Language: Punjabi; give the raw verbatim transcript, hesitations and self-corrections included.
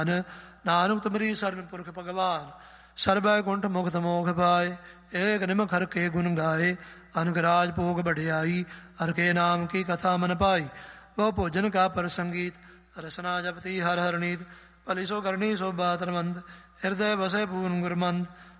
ਨਾਨਕ ਤੁਮਰੀ ਸਰਨ ਪੁਰਖ ਭਗਵਾਨ। ਸਰਬੈ ਕੁੰਠ ਮੁਕਤ ਮੋਖ ਪਾਏ, ਏਕ ਨਿਮਖ ਹਰ ਕੇ ਗੁਣ ਗਾਏ। ਅਨਕ ਰਾਜ ਭੋਗ ਬੜਿਆਈ, ਹਰ ਕੇ ਨਾਮ ਕੀ ਕਥਾ ਮਨ ਪਾਈ। ਬਹੁ ਭੋਜਨ ਕਾ ਪਰ ਸੰਗੀਤ, ਰਸਨਾ ਜਪਤੀ ਹਰ ਹਰ ਨੀਤ। ਭਲੀ ਸੋ ਕਰਨੀ ਸੋ ਬਾਤਰ ਮੰਦ, ਹਿਰਦੈ ਬਸੈ ਪੂਰਨ ਗੁਰਮੰਦ।